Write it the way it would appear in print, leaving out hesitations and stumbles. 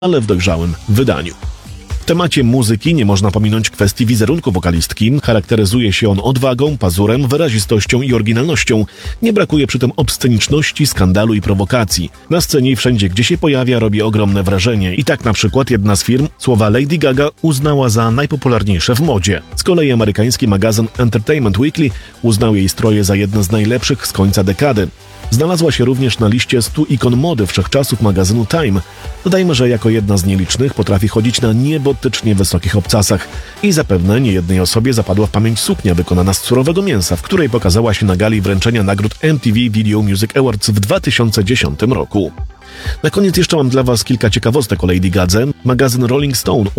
ale w dojrzałym wydaniu. W temacie muzyki nie można pominąć kwestii wizerunku wokalistki. Charakteryzuje się on odwagą, pazurem, wyrazistością i oryginalnością. Nie brakuje przy tym obsceniczności, skandalu i prowokacji. Na scenie i wszędzie, gdzie się pojawia, robi ogromne wrażenie. I tak na przykład jedna z firm słowa Lady Gaga uznała za najpopularniejsze w modzie. Z kolei amerykański magazyn Entertainment Weekly uznał jej stroje za jedne z najlepszych z końca dekady. Znalazła się również na liście 100 ikon mody wszechczasów magazynu Time. Dodajmy, że jako jedna z nielicznych potrafi chodzić na niebotycznie wysokich obcasach i zapewne niejednej osobie zapadła w pamięć suknia wykonana z surowego mięsa, w której pokazała się na gali wręczenia nagród MTV Video Music Awards w 2010 roku. Na koniec jeszcze mam dla Was kilka ciekawostek o Lady Gadze. Magazyn Rolling Stone